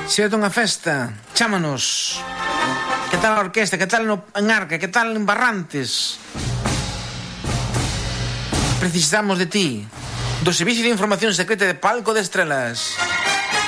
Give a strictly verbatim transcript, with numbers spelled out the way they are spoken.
Se é dunha festa, chámanos. Que tal a orquesta, que tal no, en Arca, que tal en Barrantes? Precisamos de ti, do Servicio de Información Secreta de Palco de Estrelas.